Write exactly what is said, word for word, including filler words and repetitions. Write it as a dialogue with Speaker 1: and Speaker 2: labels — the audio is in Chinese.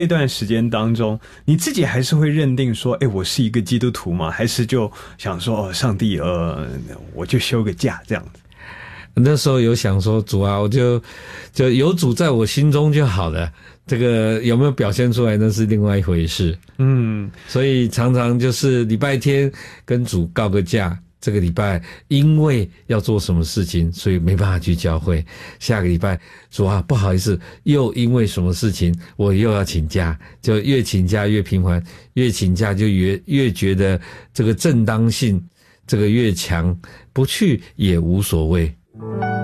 Speaker 1: 那段时间当中，你自己还是会认定说，哎，我是一个基督徒吗？还是就想说，哦，上帝，呃，我就休个假这样子？
Speaker 2: 那时候有想说，主啊，我就就有主在我心中就好了。这个有没有表现出来，那是另外一回事。嗯，所以常常就是礼拜天跟主告个假，这个礼拜因为要做什么事情，所以没办法去教会。下个礼拜，主啊，不好意思，又因为什么事情，我又要请假，就越请假越频繁，越请假就越越觉得这个正当性这个越强，不去也无所谓。